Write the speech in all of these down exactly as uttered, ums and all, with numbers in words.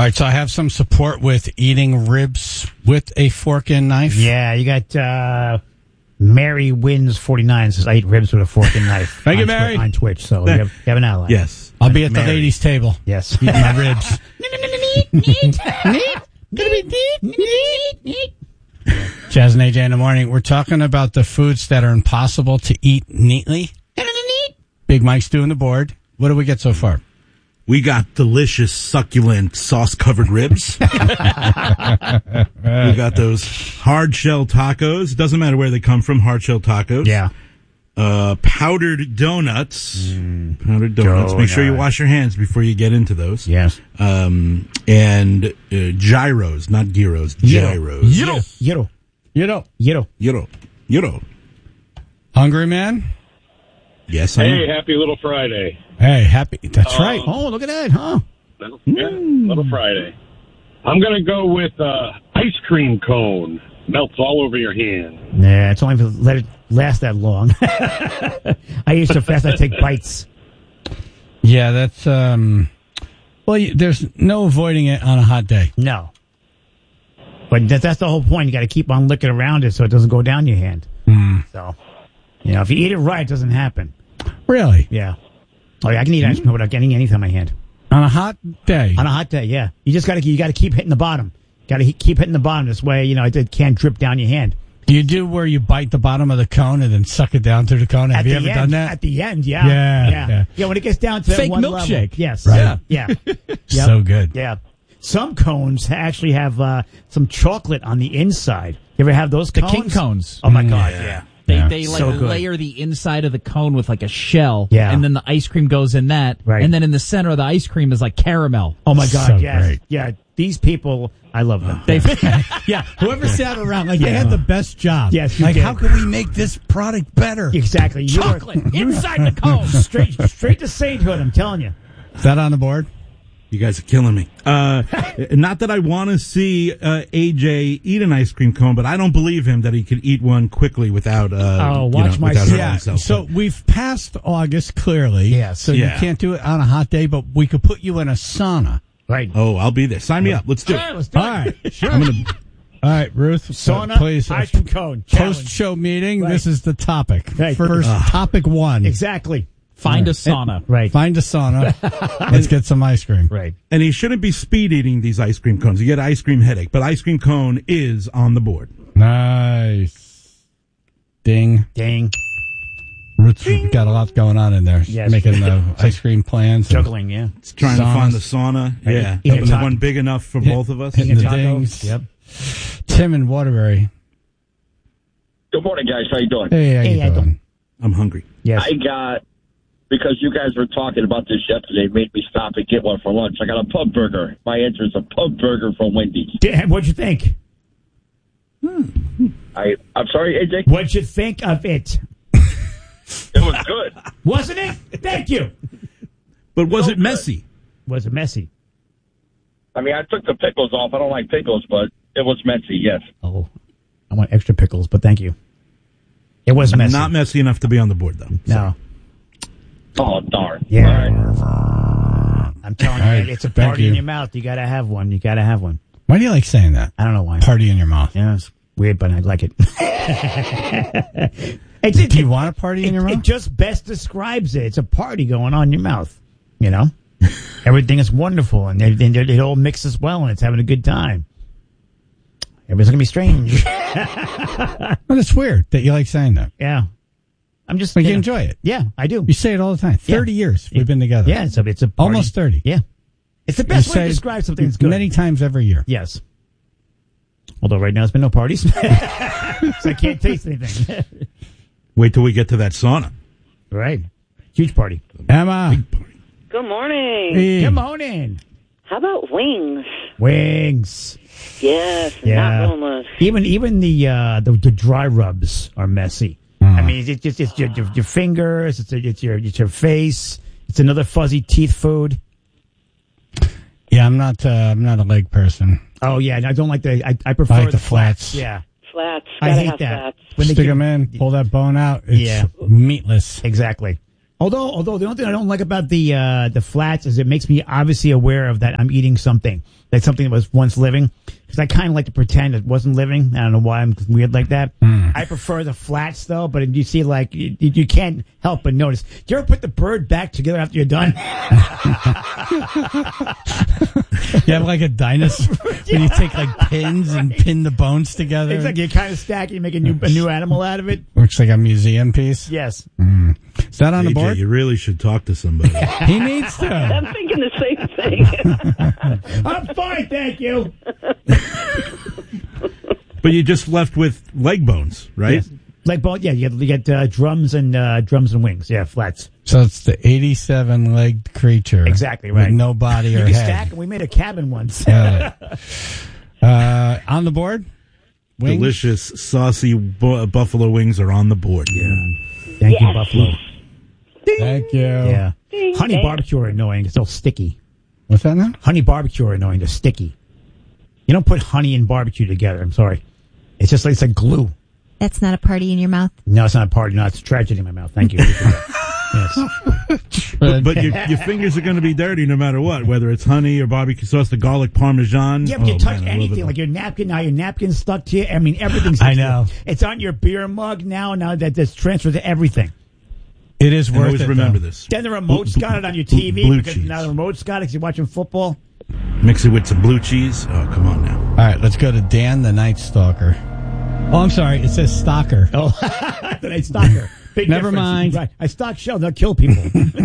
right, so I have some support with eating ribs with a fork and knife. Yeah, you got uh, Mary Wins forty-nine says, I eat ribs with a fork and knife. Thank you, Twi- Mary. on Twitch, so you have, you have an ally. Yes. I'll be at Mary. the ladies' table. Yes. Eating my ribs. Jazz and A J in the morning. We're talking about the foods that are impossible to eat neatly. Big Mike's doing the board. What do we get so far? We got delicious, succulent, sauce-covered ribs. We got those hard-shell tacos. Doesn't matter where they come from, hard-shell tacos. Yeah. Uh, powdered donuts. Mm. Powdered donuts. Donut. Make sure you wash your hands before you get into those. Yes. Um, and uh, gyros, not gyros, gyros. Gyro. Gyro. You know. Gyro. Gyro. Gyro. Hungry man? Yes, I Hey, am. happy Little Friday. Hey, happy. That's Uh, right. Oh, look at that, huh? Little, yeah, Little Friday. I'm going to go with uh, ice cream cone. Melts all over your hand. Nah, it's only if you let it last that long. I eat so fast I take bites. Yeah, that's, um, well, you, there's no avoiding it on a hot day. No. But that, that's the whole point. You got to keep on licking around it so it doesn't go down your hand. Mm. So, you know, if you eat it right, it doesn't happen. Really? Yeah. Oh, yeah, I can eat ice cream without getting anything on my hand. On a hot day? On a hot day, yeah. You just got to you got to keep hitting the bottom. Got to keep hitting the bottom. This way, you know, it can't drip down your hand. Do you do where you bite the bottom of the cone and then suck it down through the cone? Have At you the ever end, done that? At the end, yeah. Yeah, Yeah. yeah. Yeah, when it gets down to that Fake one milkshake. level. Yes. Right. Yeah. Yep. So good. Yeah. Some cones actually have uh, some chocolate on the inside. You ever have those The cones? king cones. Oh, my God, yeah. They Yeah. they like So good. layer the inside of the cone with like a shell, Yeah. and then the ice cream goes in that, Right. and then in the center of the ice cream is like caramel. Oh, my God, So yes. great. Yeah, these people, I love them. They Yeah, whoever sat around, like, they Yeah. had the best job. Yes, you like, did. how can we make this product better? Exactly. You are- chocolate inside the cone. straight, straight to sainthood, I'm telling you. Is that on the board? You guys are killing me. Uh, not that I want to see uh, A J eat an ice cream cone, but I don't believe him that he could eat one quickly without. Uh, Oh, you watch know, my without step. hurting Yeah, himself. so we've passed August, clearly. Yes. So Yeah. you can't do it on a hot day, but we could put you in a sauna. Right. Oh, I'll be there. Sign me up. Let's do All right, it. let's do All it. right, sure. I'm gonna, all right, Ruth. Sauna, uh, please. ice cream cone. challenge. Post-show meeting, Right. this is the topic. Right. First, topic one. Exactly. Find a sauna. Right. Find a sauna. Let's get some ice cream. Right. And he shouldn't be speed eating these ice cream cones. You get an ice cream headache, but ice cream cone is on the board. Nice. Ding. Dang. Ruth's got a lot going on in there. She's Yes. making the ice cream plans. and Juggling, yeah. It's trying Saunas. to find the sauna. Yeah. Eating Open the taco. one big enough for Hit- both of us. hitting the Taco. dings. Yep. Tim in Waterbury. Good morning, guys. How you doing? Hey, how Hey, you I doing? I'm hungry. Yes. I got, because you guys were talking about this yesterday, made me stop and get one for lunch. I got a pub burger. My answer is a pub burger from Wendy's. Dan, what'd you think? I, I'm sorry, A J? What'd you think of it? It was good. Wasn't it? Thank you. But was So it messy? Was it messy? I mean, I took the pickles off. I don't like pickles, but it was messy, yes. Oh, I want extra pickles, but thank you. It was messy. Not messy enough to be on the board, though. No. Oh, darn. Yeah. All right. I'm telling All you, right, it's a thank party you. in your mouth. You got to have one. You got to have one. Why do you like saying that? I don't know why. Party in your mouth. Yeah, it's weird, but I like it. it's, it, Do you want a party in it, your it mouth? just best describes it. It's a party going on in your mouth. You know? Everything is wonderful, and it, and it all mixes well, and it's having a good time. Everything's going to be strange. Well, it's weird that you like saying that. Yeah. I'm just... Like, you you know, enjoy it. Yeah, I do. You say it all the time. Yeah. thirty years we've been together. Yeah, it's a, it's a party. Almost thirty. Yeah. It's the You best way say to describe something that's good. Many times every year. Yes. Although right now it's been no parties. So I can't taste anything. Wait till we get to that sauna. Right. Huge party. Emma. Good morning. Hey. Come on in. How about wings? Wings. Yes, Yeah. not boneless. Even even the uh, the, the dry rubs are messy. I mean, it's just it's your, your your fingers. It's it's your it's your face. It's another fuzzy teeth food. Yeah, I'm not. Uh, I'm not a leg person. Oh yeah, and I don't like the. I, I prefer I like the flats. Yeah, Flats. I Gotta hate have that. flats. When they Stick give- them in, pull that bone out. It's Yeah. meatless. Exactly. Although, although the only thing I don't like about the uh, the flats is it makes me obviously aware of that I'm eating something, like something that was once living. Because I kind of like to pretend it wasn't living. I don't know why I'm weird like that. Mm. I prefer the flats though, but you see, like you, you can't help but notice. Do you ever put the bird back together after you're done? You have like a dinosaur when you take like pins and pin the bones together. It's like you kind of stack it, you make a new a new animal out of it. Looks like a museum piece. Yes. Mm. Is that on A J, the board? You really should talk to somebody. He needs to. I'm thinking the same thing. I'm fine, thank you. But you just left with leg bones, right? Yes. Leg bone, yeah, you get, you get uh, drums and uh, drums and wings, yeah, flats. So it's the eighty-seven legged creature. Exactly right. With no body You or can head. stack them. We made a cabin once. Uh, uh, on the board? Wings? Delicious, saucy bu- buffalo wings are on the board. Yeah. Thank you, Buffalo. Thank you. Yeah. Ding, Honey ding. barbecue are annoying. It's all sticky. What's that now? Honey barbecue are annoying. They're sticky. You don't put honey and barbecue together. I'm sorry. It's just like it's like glue. That's not a party in your mouth. No, it's not a party. No, it's a tragedy in my mouth. Thank you. Yes. But, but your, your fingers are going to be dirty no matter what, whether it's honey or barbecue sauce, the garlic parmesan. Yeah, but you Oh, touch man, I love anything, it. like your napkin, now your napkin's stuck to you. I mean, everything's I know. It's on your beer mug now, now that that's transferred to everything. It is And worth always it. remember though. this. Then the remote's got it on your T V. Blue because cheese. now the remote's got it because you're watching football. Mix it with some blue cheese. Oh, come on now. All right, let's go to Dan the Night Stalker. Oh, I'm sorry. It says stalker. Oh, the night stalker. Big Never difference. mind. Right. I stock shells. They'll kill people.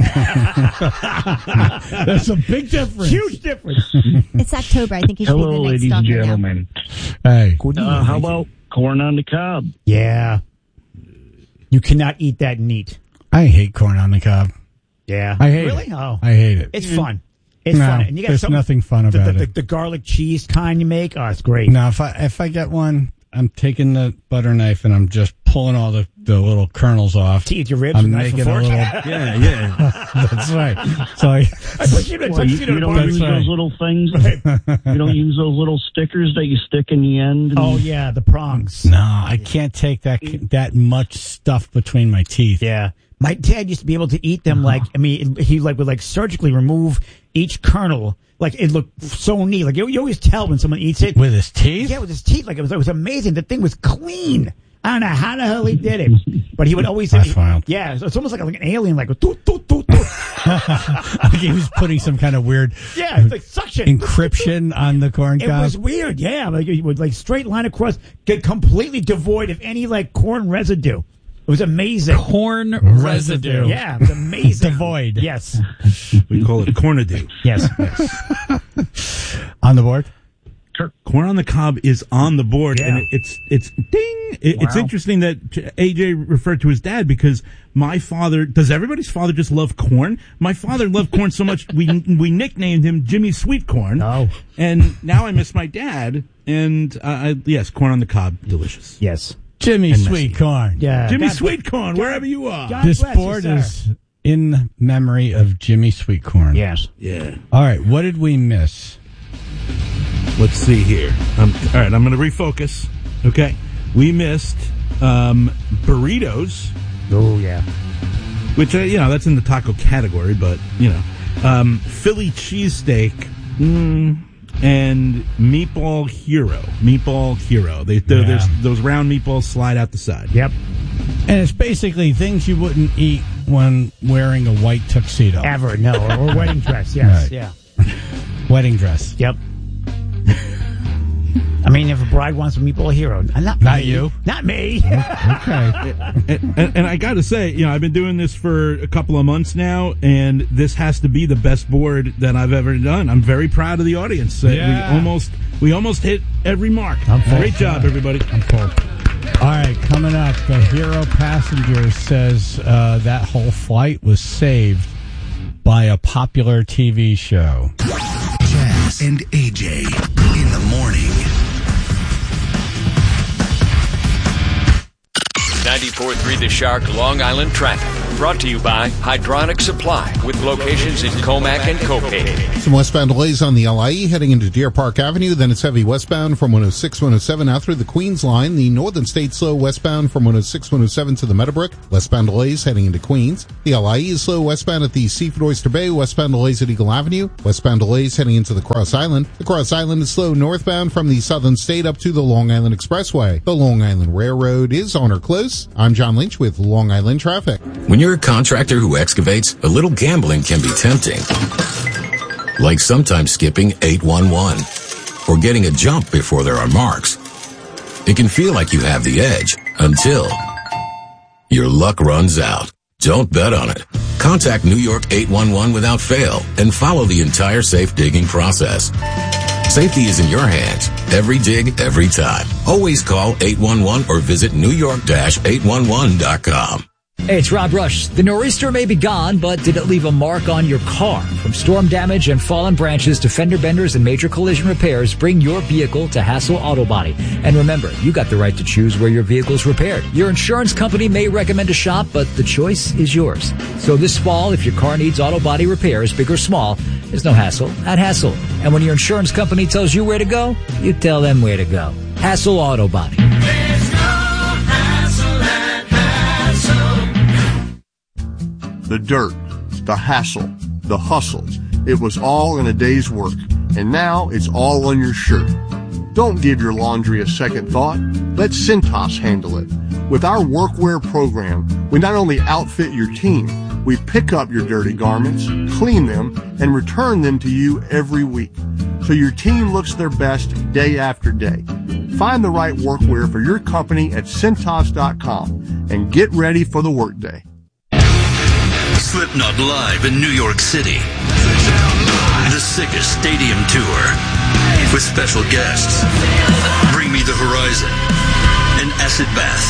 There's a big difference. Huge difference. It's October. I think you should be the Hello, night ladies and stalker now. gentlemen. Hey. Uh, how about corn on the cob? Yeah. You cannot eat that neat. I hate corn on the cob. Yeah. I hate really? it. Oh. I hate it. It's fun. It's No, fun. And you got there's some- nothing fun the, about the, it. The, the garlic cheese kind you make. Oh, it's great. Now, if I if I get one, I'm taking the butter knife and I'm just pulling all the, the little kernels off. To eat your ribs I'm with knife and making a fork? little. Yeah, yeah. That's right. So I, I put you in a Well, you, tuxedo you don't bar. use right. those little things. You don't use those little stickers that you stick in the end. And Oh, yeah, the prongs. no, I can't take that that much stuff between my teeth. Yeah. My dad used to be able to eat them like, I mean, he like would like surgically remove each kernel. Like it looked so neat. Like you, you always tell when someone eats it. With his teeth? Yeah, with his teeth. Like it was, it was amazing. The thing was clean. I don't know how the hell he did it, but he would always. That's he- wild. Yeah, so it's almost like, like an alien, like toot, toot, toot, toot. Like he was putting some kind of weird Yeah, it's like suction. encryption on the corn It cob. was weird. Yeah, like it would like straight line across, get completely devoid of any like corn residue. It was amazing. Corn Residue. residue. Yeah, it was amazing. Devoid. Yes. We call it cornadoo. Yes. On the board? Corn on the cob is on the board, Yeah. and it, it's it's ding. It, It's Wow. interesting that A J referred to his dad because my father. Does everybody's father just love corn? My father loved corn so much we we nicknamed him Jimmy Sweet Corn. Oh. And now I miss my dad. And uh, I, yes, corn on the cob, delicious. Yes. Jimmy And Sweet messy. Corn. Yeah. Jimmy God- Sweet Corn, wherever you are. God This bless you, board sir. is in memory of Jimmy Sweet Corn. Yes. Yeah. All right, what did we miss? Let's see here. Um, all right, I'm going to refocus. Okay. We missed um, burritos, Oh, yeah. which, uh, you know, that's in the taco category, but, you know. Um, Philly cheesesteak mm, and meatball hero. Meatball hero. They, they're- Yeah. there's, those round meatballs slide out the side. Yep. And it's basically things you wouldn't eat when wearing a white tuxedo. Ever, no. Or, or wedding dress, yes. Right. Yeah. Wedding dress. Yep. I mean, if a bride wants a meatball hero, not, Not me. you. Not me. Okay. And, and, and I got to say, you know, I've been doing this for a couple of months now, and this has to be the best board that I've ever done. I'm very proud of the audience. Uh, Yeah. We almost we almost hit every mark. I'm full. Great job, everybody. I'm full. All right, coming up, the Hero Passenger says uh, that whole flight was saved by a popular T V show. Jazz and A J in the morning. ninety-four point three The Shark Long Island traffic. Brought to you by Hydronic Supply with locations in Comac and Copay. Some westbound delays on the L I E heading into Deer Park Avenue. Then it's heavy westbound from one oh six, one oh seven out through the Queens line. The Northern State slow westbound from one oh six, one oh seven to the Meadowbrook. Westbound delays heading into Queens. The L I E is slow westbound at the Seafood Oyster Bay. Westbound delays at Eagle Avenue. Westbound delays heading into the Cross Island. The Cross Island is slow northbound from the Southern State up to the Long Island Expressway. The Long Island Railroad is on or close. I'm John Lynch with Long Island Traffic. When you're a contractor who excavates, a little gambling can be tempting. Like sometimes skipping eight one one or getting a jump before there are marks. It can feel like you have the edge until your luck runs out. Don't bet on it. Contact New York eight one one without fail and follow the entire safe digging process. Safety is in your hands. Every dig, every time. Always call eight one one or visit new york dash eight one one dot com. Hey, it's Rob Rush. The nor'easter may be gone, but did it leave a mark on your car? From storm damage and fallen branches to fender benders and major collision repairs, bring your vehicle to Hassel Auto Body. And remember, you got the right to choose where your vehicle's repaired. Your insurance company may recommend a shop, but the choice is yours. So this fall, if your car needs auto body repairs, big or small, there's no hassle at Hassel. And when your insurance company tells you where to go, you tell them where to go. Hassel Auto Body. The dirt, the hassle, the hustle. It was all in a day's work, and now it's all on your shirt. Don't give your laundry a second thought. Let Cintas handle it. With our workwear program, we not only outfit your team, we pick up your dirty garments, clean them, and return them to you every week, so your team looks their best day after day. Find the right workwear for your company at Cintas dot com and get ready for the workday. Slipknot live in New York City. The Sickest Stadium Tour with special guests Bring Me the Horizon and Acid Bath.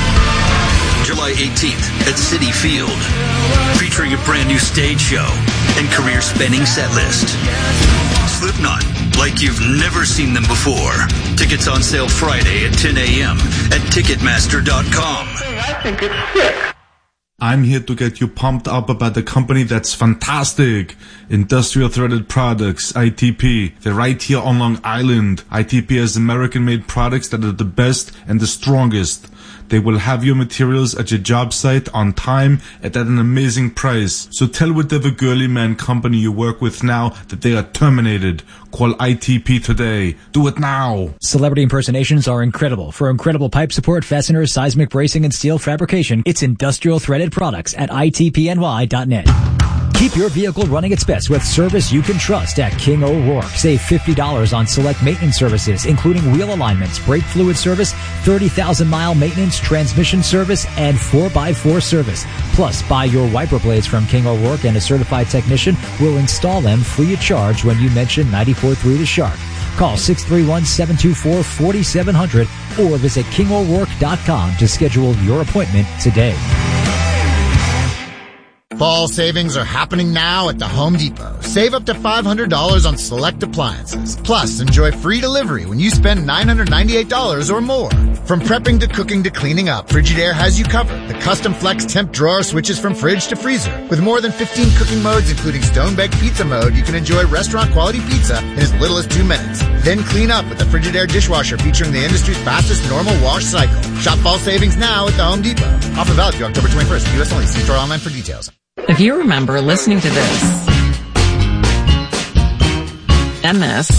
July eighteenth at Citi Field, featuring a brand new stage show and career-spanning set list. Slipknot, like you've never seen them before. Tickets on sale Friday at ten a.m. at Ticketmaster dot com. I think it's sick. I'm here to get you pumped up about a company that's fantastic. Industrial Threaded Products, I T P. They're right here on Long Island. I T P has American-made products that are the best and the strongest. They will have your materials at your job site on time and at an amazing price. So tell whatever girly man company you work with now that they are terminated. Call I T P today. Do it now. Celebrity impersonations are incredible. For incredible pipe support, fasteners, seismic bracing, and steel fabrication, it's Industrial Threaded Products at I T P N Y dot net. Keep your vehicle running its best with service you can trust at King O'Rourke. Save fifty dollars on select maintenance services, including wheel alignments, brake fluid service, thirty thousand mile maintenance, transmission service, and four by four service. Plus, buy your wiper blades from King O'Rourke and a certified technician will install them free of charge when you mention ninety-four point three The Shark. Call six three one, seven two four, four seven zero zero or visit king o'rourke dot com to schedule your appointment today. Fall savings are happening now at the Home Depot. Save up to five hundred dollars on select appliances. Plus, enjoy free delivery when you spend nine hundred ninety-eight dollars or more. From prepping to cooking to cleaning up, Frigidaire has you covered. The custom flex temp drawer switches from fridge to freezer. With more than fifteen cooking modes, including stone-baked pizza mode, you can enjoy restaurant-quality pizza in as little as two minutes. Then clean up with the Frigidaire dishwasher featuring the industry's fastest normal wash cycle. Shop fall savings now at the Home Depot. Offer valid through October twenty-first. U S only. See store online for details. If you remember listening to this and this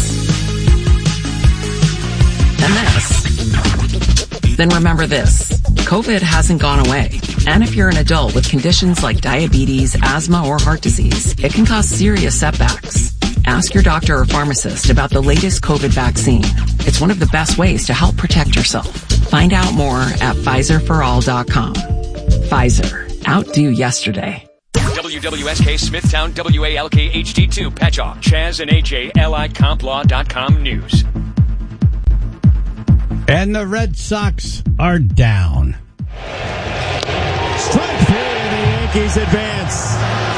and this, then remember this. COVID hasn't gone away. And if you're an adult with conditions like diabetes, asthma, or heart disease, it can cause serious setbacks. Ask your doctor or pharmacist about the latest COVID vaccine. It's one of the best ways to help protect yourself. Find out more at Pfizer for all dot com. Pfizer. Outdo yesterday. W W S K Smithtown W A L K H D two Patchogue. Chaz and A J Allied Comp Law dot com News. And the Red Sox are down. Strike three, the Yankees advance.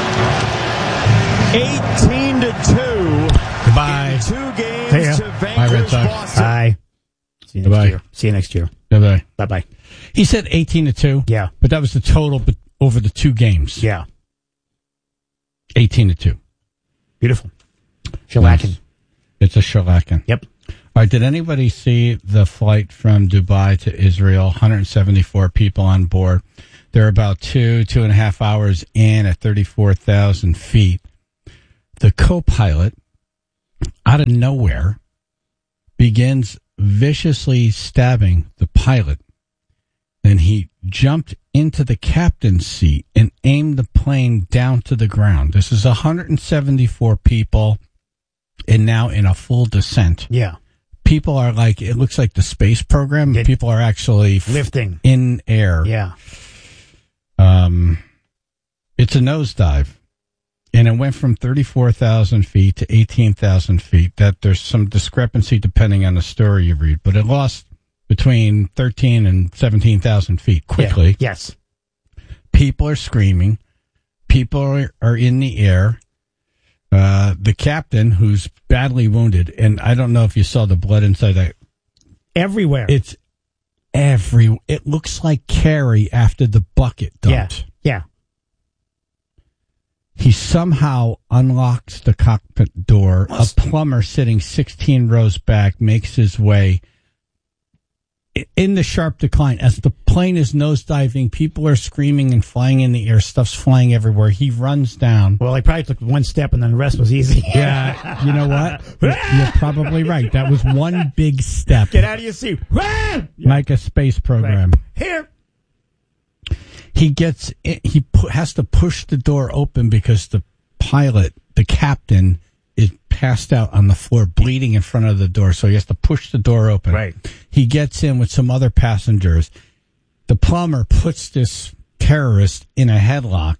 eighteen to two. Goodbye. Two games See ya. to Bye, Red vanquish Sox. Boston. Bye. See you next Goodbye. year. See you next year. Bye-bye. Bye-bye. He said eighteen to two. Yeah. But that was the total but over the two games. Yeah. eighteen to two. Beautiful. Shellacking. Nice. It's a shellacking. Yep. All right, did anybody see the flight from Dubai to Israel? one hundred seventy-four people on board. They're about two, two and a half hours in at thirty-four thousand feet. The co-pilot, out of nowhere, begins viciously stabbing the pilot. Then he jumped into the captain's seat and aimed the plane down to the ground. This is one hundred seventy-four people and now in a full descent. Yeah. People are like, it looks like the space program. It, People are actually f- lifting in air. Yeah. Um, it's a nosedive. And it went from thirty-four thousand feet to eighteen thousand feet. That there's some discrepancy depending on the story you read, but it lost between thirteen and seventeen thousand feet quickly. Yeah. Yes. People are screaming. People are, are in the air. Uh, the captain, who's badly wounded, and I don't know if you saw the blood inside that. Everywhere. It's every. It looks like Carrie after the bucket dumped. Yeah. Yeah. He somehow unlocks the cockpit door. A plumber sitting sixteen rows back makes his way in the sharp decline. As the plane is nosediving, people are screaming and flying in the air. Stuff's flying everywhere. He runs down. Well, he probably took one step and then the rest was easy. Yeah, you know what? You're, you're probably right. That was one big step. Get out of your seat. Like a space program. Right. Here. He gets, he pu- has to push the door open because the pilot, the captain, is passed out on the floor, bleeding in front of the door. So he has to push the door open. Right. He gets in with some other passengers. The plumber puts this terrorist in a headlock,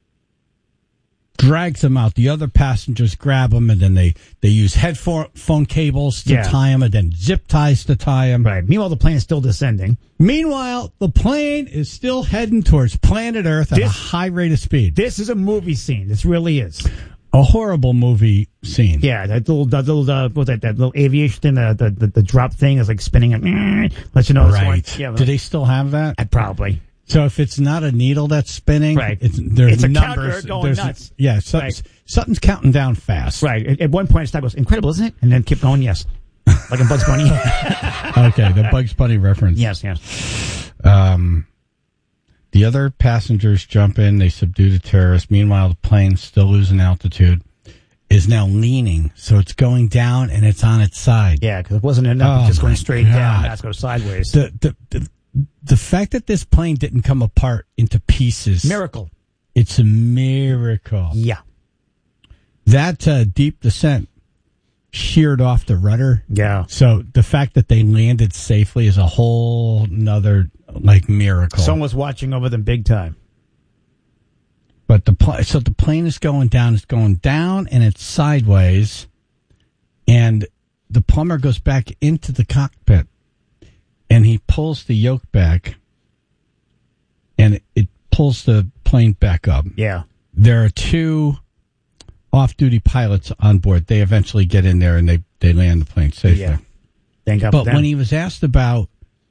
drags him out. The other passengers grab him, and then they, they use headphone cables to Yeah. tie him, and then zip ties to tie him. Right. Meanwhile, the plane is still descending. Meanwhile, the plane is still heading towards planet Earth at This- a high rate of speed. This is a movie scene. This really is. A horrible movie scene. Yeah, that little, that little, uh, what was that, that little aviation thing, the, the, the, the drop thing is like spinning and let you know it's Right. going. Yeah, Do they still have that? I probably. So if it's not a needle that's spinning, Right. it's, there's It's a numbers. counter going there's, nuts. Yeah, so, Right. something's counting down fast. Right. At, at one point, Stock goes, incredible, isn't it? And then keep going, yes. Like in Bugs Bunny. Okay, the Bugs Bunny reference. Yes, yes. Um, the other passengers jump in. They subdue the terrorists. Meanwhile, the plane, still losing altitude, is now leaning. So it's going down and it's on its side. Yeah, because it wasn't enough Oh, of just going my straight God. down. That's go sideways. The, the, the, the fact that this plane didn't come apart into pieces. Miracle. It's a miracle. Yeah. That uh, deep descent sheared off the rudder. Yeah. So the fact that they landed safely is a whole nother like miracle. Someone was watching over them big time. But the pl- so the plane is going down. It's going down and it's sideways, and the plumber goes back into the cockpit, and he pulls the yoke back, and it, it pulls the plane back up. Yeah. There are two off-duty pilots on board. They eventually get in there and they, they land the plane safely. Yeah. Thank God But for them. when he was asked about,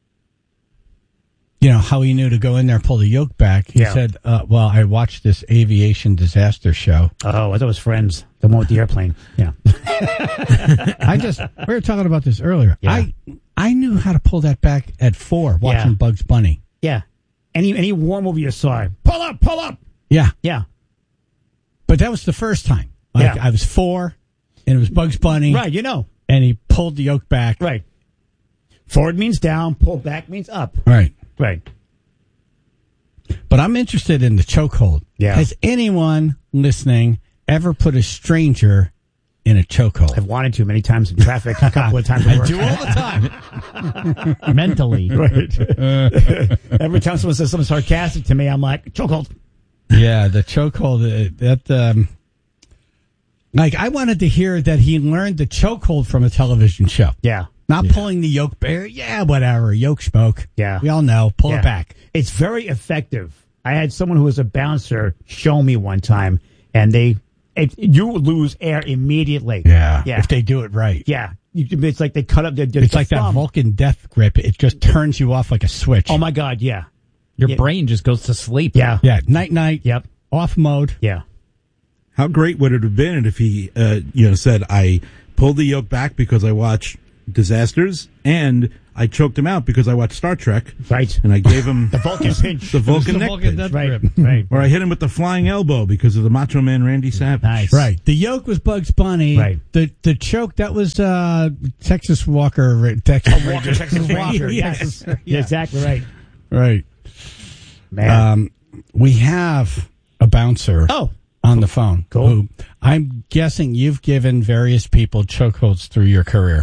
you know, how he knew to go in there and pull the yoke back, he Yeah. said, uh, well, I watched this aviation disaster show. Oh, I thought it was Friends. The one with the airplane. Yeah. I just, we were talking about this earlier. Yeah. I I knew how to pull that back at four watching Yeah. Bugs Bunny. Yeah. Any any war movie you saw, pull up, pull up. Yeah. Yeah. But that was the first time. Like, Yeah. I was four, and it was Bugs Bunny. Right, you know. And he pulled the yoke back. Right. Forward means down, pull back means up. Right. Right. But I'm interested in the chokehold. Yeah. Has anyone listening ever put a stranger in a chokehold? I've wanted to many times in traffic, a couple of times at I work. do all the time. Mentally. Right. Every time someone says something sarcastic to me, I'm like, chokehold. Yeah, the chokehold. uh, That um, like I wanted to hear that he learned the chokehold from a television show. Yeah. Not Yeah. pulling the yoke back. Yeah, whatever. Yoke smoke. Yeah. We all know. Pull Yeah. it back. It's very effective. I had someone who was a bouncer show me one time, and they, it, you lose air immediately. Yeah. Yeah. If they do it right. Yeah. you, it's like they cut up the, the It's the like that thumb. Vulcan death grip. It just turns you off like a switch. Oh my God, yeah. Your Yeah. brain just goes to sleep. Yeah. Yeah, night night. Yep. Off mode. Yeah. How great would it have been if he, uh, you know, said, I pulled the yoke back because I watch Disasters, and I choked him out because I watched Star Trek. Right. And I gave him The Vulcan pinch. the Vulcan The neck Vulcan pinch. death Right, grip. right. Or I hit him with the flying elbow because of the Macho Man Randy Savage. Nice. Right. The yoke was Bugs Bunny. Right. The the choke, that was uh, Texas Walker. Texas Walker, Texas Ranger. Yes. Yes. Yeah, exactly right. Right. Man. Um, we have a bouncer Oh. on the phone. Cool. Who I'm guessing you've given various people chokeholds through your career.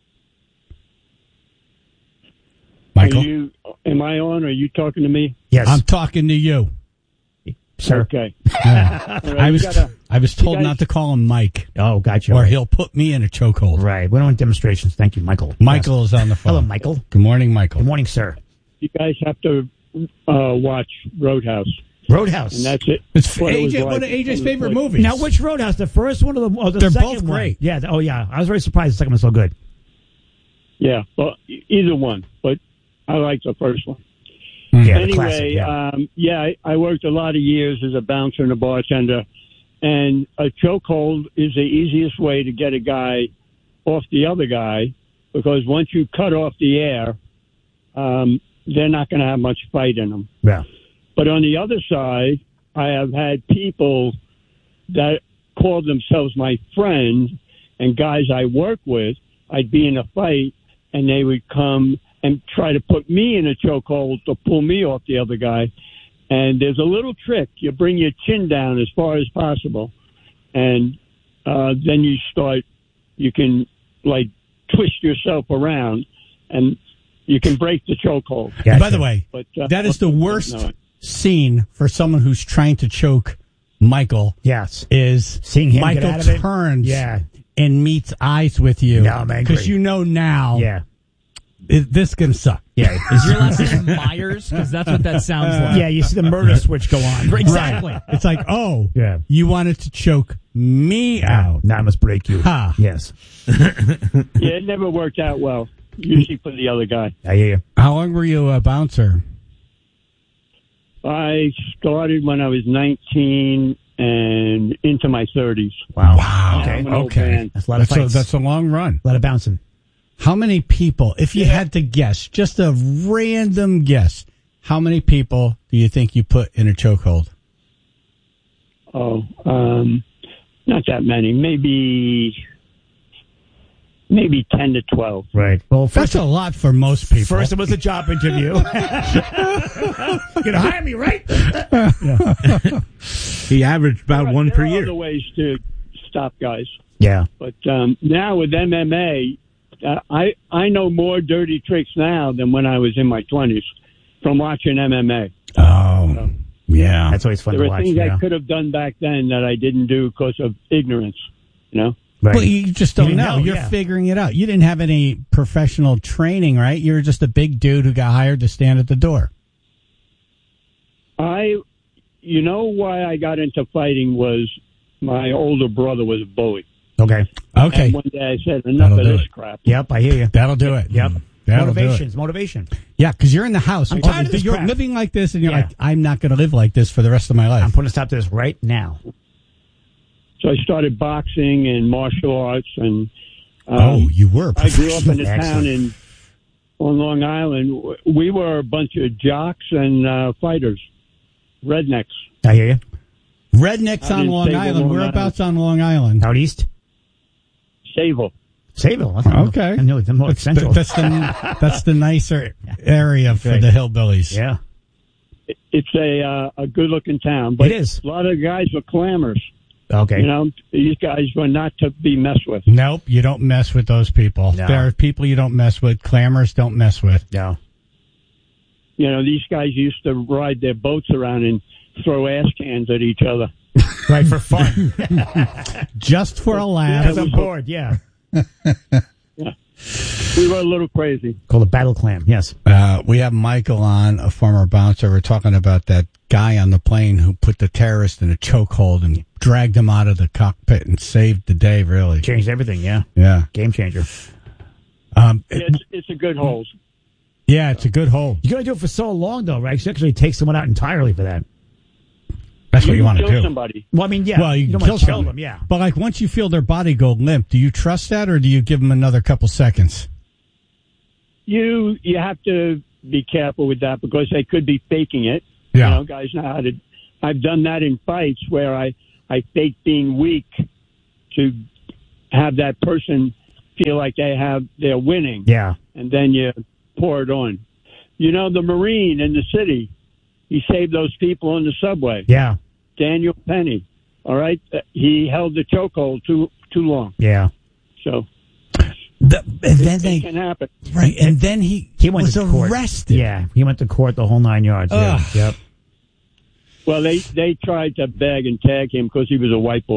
Michael? Are you, am I on? Or are you talking to me? Yes. I'm talking to you. Sir. Okay. Yeah. All right, I you was gotta- I was told guys- not to call him Mike, Oh, gotcha. or he'll put me in a chokehold. Right. We don't want demonstrations. Thank you, Michael. Michael is on the phone. Hello, Michael. Good morning, Michael. Good morning, sir. You guys have to uh, watch Roadhouse, Roadhouse. and that's it. It's What it was A J, like. one of A J's It was favorite like- movies. Now, which Roadhouse? The first one or the, or the They're second both one? great. Yeah. Oh, yeah. I was very surprised the second one was so good. Yeah, well, e- either one, but I like the first one. Yeah, the anyway, classic, yeah. um, yeah, I, I worked a lot of years as a bouncer and a bartender, and a chokehold is the easiest way to get a guy off the other guy, because once you cut off the air, um, they're not going to have much fight in them. Yeah. But on the other side, I have had people that call themselves my friend, and guys I work with, I'd be in a fight, and they would come and try to put me in a chokehold to pull me off the other guy. And there's a little trick. You bring your chin down as far as possible, and uh, then you start, you can, like, twist yourself around, and you can break the chokehold. And by the way, But, uh, that is the worst no. scene for someone who's trying to choke Michael. Yes. Is Seeing him Michael get out of it? turns Yeah. and meets eyes with you. No, I'm angry. Because you know now Yeah. it, this is going to suck. Yeah. Is your last name Myers? Because that's what that sounds like. Yeah, you see the murder switch go on. Exactly. Right. It's like, oh, Yeah. you wanted to choke me out. Now I must break you. Ha. Yes. Yeah, it never worked out well, usually for the other guy. I hear you. How long were you a bouncer? I started when I was nineteen and into my thirties. Wow. Wow. I'm an old Okay. man. That's a lot of That's a, fights. that's a long run. a lot of bouncing. How many people, if you had to guess, just a random guess, how many people do you think you put in a chokehold? Oh, um, not that many. Maybe, maybe ten to twelve. Right. Well, That's first, a lot for most people. first it was a job interview. You're going to hire me, right? He averaged about There are- one there per are year. Other ways to stop guys, Yeah. but um, now with M M A, uh, I I know more dirty tricks now than when I was in my twenties from watching M M A. Oh, yeah. That's always fun There to were watch. things Yeah. I could have done back then that I didn't do because of ignorance. You know. Right. Well, you just don't You know. know, You're yeah. figuring it out. You didn't have any professional training, right? You were just a big dude who got hired to stand at the door. I, you know, why I got into fighting was my older brother was a bully. Okay. Okay. And one day I said, enough That'll of do this it. crap. Yep, I hear you. That'll do it. Yep. That'll do Motivations, it. motivation. Yeah, because you're in the house. I'm You're- tired of this You're crap. living like this, and you're Yeah. like, I'm not going to live like this for the rest of my life. I'm putting a stop to this right now. So I started boxing and martial arts, and um, oh, you were. I grew up in a Excellent. town in on Long Island. We were a bunch of jocks and uh, fighters, rednecks. I hear you. Rednecks I on didn't Long say Island. Long Whereabouts on Long Island? Out east? Sayville. Sayville. That's not- Okay. I know it's more That's the, central. that's the that's the nicer area for Right. the hillbillies. Yeah. It's a uh, a good looking town, but It is. a lot of guys were clammers. Okay. You know, these guys were not to be messed with. Nope, you don't mess with those people. No. There are people you don't mess with. Clammers don't mess with. No. You know, these guys used to ride their boats around and throw ass cans at each other. Right, for fun. Just for a laugh. Because I'm bored, yeah. Yeah. We were a little crazy. Called a battle clam, yes. Uh, we have Michael on, a former bouncer. We're talking about that guy on the plane who put the terrorist in a chokehold and dragged him out of the cockpit and saved the day, really. Changed everything, yeah. Yeah. Game changer. Um, it's, it's a good hole. Yeah, it's a good hole. You got to do it for so long, though, right? You actually take someone out entirely for that. That's what you want to kill do. Somebody. Well, I mean, yeah. Well, you, you can don't kill want to kill someone. them, yeah. But like once you feel their body go limp, do you trust that, or do you give them another couple seconds? You you have to be careful with that because they could be faking it. Yeah. You know, guys know how to. I've done that in fights where I I fake being weak to have that person feel like they have they're winning. Yeah. And then you pour it on. You know, the Marine in the city, he saved those people on the subway. Yeah. Daniel Penny. All right, uh, he held the chokehold too too long. Yeah. So. The, and then it, they it can happen. Right, and then he he went was to court. arrested. Yeah, he went to court the whole nine yards. Yeah. Ugh. Yep. Well, they they tried to beg and tag him because he was a white boy.